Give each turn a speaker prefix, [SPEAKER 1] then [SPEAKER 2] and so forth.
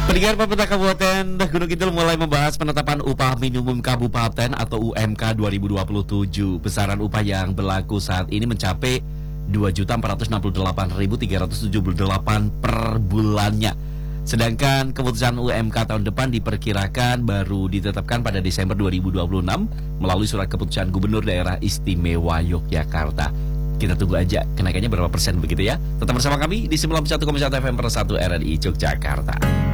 [SPEAKER 1] Pendengar pemerintah Kabupaten Gunung Kidul mulai membahas penetapan upah minimum kabupaten atau UMK 2027. Besaran upah yang berlaku saat ini mencapai 2.468.378 per bulannya. Sedangkan keputusan UMK tahun depan diperkirakan baru ditetapkan pada Desember 2026 melalui surat keputusan Gubernur Daerah Istimewa Yogyakarta. Kita tunggu aja kenaikannya berapa persen begitu ya. Tetap bersama kami di 91,1 FM per 1 RRI Yogyakarta.